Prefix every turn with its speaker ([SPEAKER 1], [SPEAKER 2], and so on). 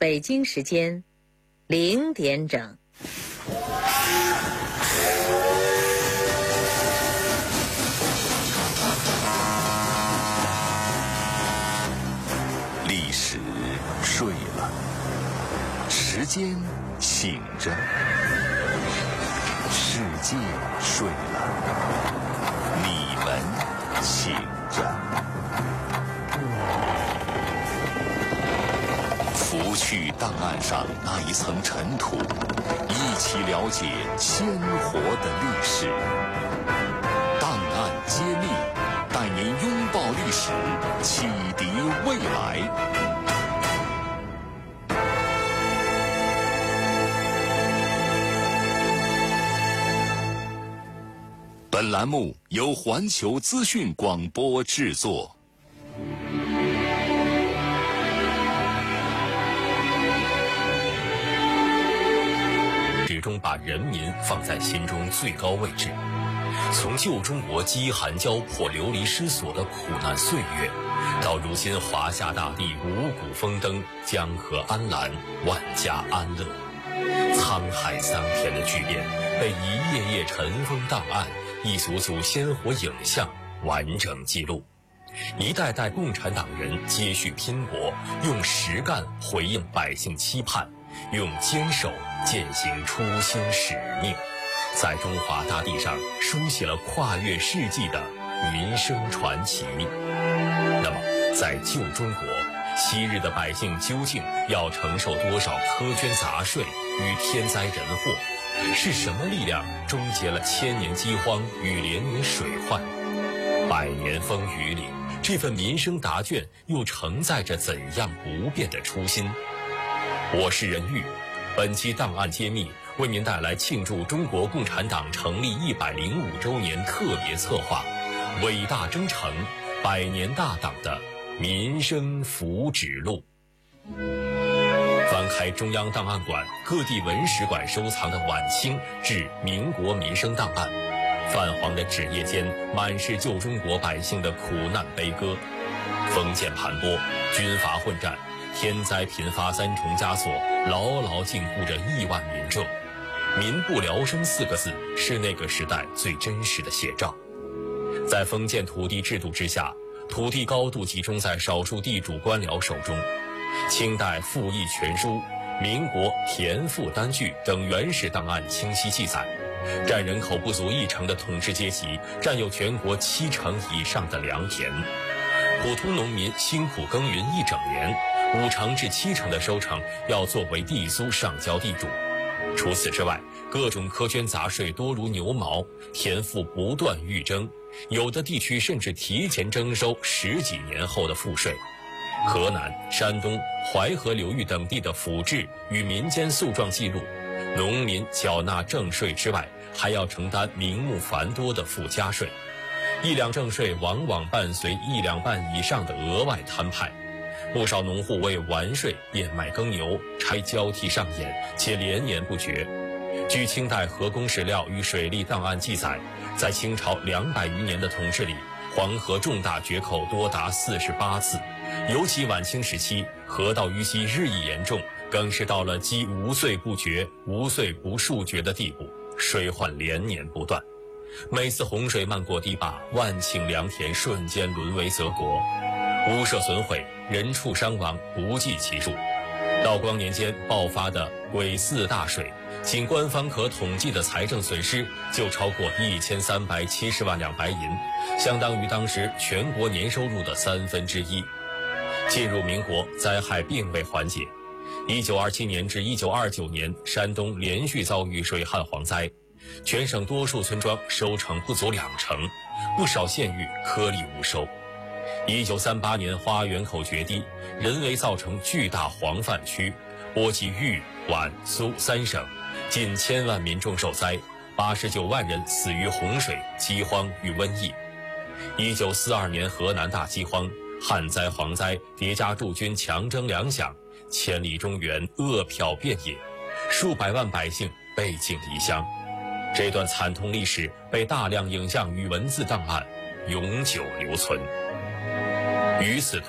[SPEAKER 1] 北京时间0点整。
[SPEAKER 2] 历史睡了，时间醒着，世界睡了，你们醒着。拂去档案上那一层尘土，一起了解鲜活的历史。档案揭秘，带您拥抱历史，启迪未来。本栏目由环球资讯广播制作。
[SPEAKER 3] 始终把人民放在心中最高位置。从旧中国饥寒交迫、流离失所的苦难岁月，到如今华夏大地五谷丰登、江河安澜、万家安乐，沧海桑田的巨变被一页页尘封档案、一组组鲜活影像完整记录。一代代共产党人接续拼搏，用实干回应百姓期盼，用坚守践行初心使命，在中华大地上书写了跨越世纪的民生传奇。那么，在旧中国，昔日的百姓究竟要承受多少苛捐杂税与天灾人祸？是什么力量终结了千年饥荒与连年水患？百年风雨里，这份民生答卷又承载着怎样不变的初心？我是任玉，本期档案揭秘为您带来庆祝中国共产党成立105周年特别策划《伟大征程100年大党的民生福祉路》。翻开中央档案馆、各地文史馆收藏的晚清至民国民生档案，泛黄的纸页间满是旧中国百姓的苦难悲歌。封建盘剥、军阀混战、天灾频发三重枷锁，牢牢禁锢着亿万民众。民不聊生4个字是那个时代最真实的写照。在封建土地制度之下，土地高度集中在少数地主官僚手中。清代赋役全书、民国田赋单据等原始档案清晰记载，占人口不足1%的统治阶级占有全国70%以上的良田，普通农民辛苦耕耘1整年，50%至70%的收成要作为地租上交地主。除此之外，各种苛捐杂税多如牛毛，田赋不断预征，有的地区甚至提前征收10几年后的赋税。河南、山东、淮河流域等地的府志与民间诉状记录，农民缴纳正税之外，还要承担名目繁多的附加税，1两正税往往伴随1两半以上的额外摊派。不少农户为完税变卖耕牛，差交替上演，且连年不绝。据清代河工史料与水利档案记载，在清朝200余年的统治里，黄河重大决口多达48次，尤其晚清时期，河道淤积日益严重，更是到了几无岁不绝、无岁不数绝的地步，水患连年不断。每次洪水漫过堤坝，万顷良田瞬间沦为泽国，屋舍损毁，人畜伤亡不计其数。道光年间爆发的癸巳大水，仅官方可统计的财政损失就超过1370万两白银，相当于当时全国年收入的1/3。进入民国，灾害并未缓解。1927年至1929年，山东连续遭遇水旱蝗灾，全省多数村庄收成不足20%，不少县域颗粒无收。1938年花园口决堤，人为造成巨大黄泛区，波及豫、皖、苏3省，近1000万民众受灾，89万人死于洪水、饥荒与瘟疫。1942年河南大饥荒，旱灾蝗灾叠加驻军强征粮饷，千里中原饿殍遍野，数百万百姓背井离乡。这段惨痛历史被大量影像与文字档案永久留存。与此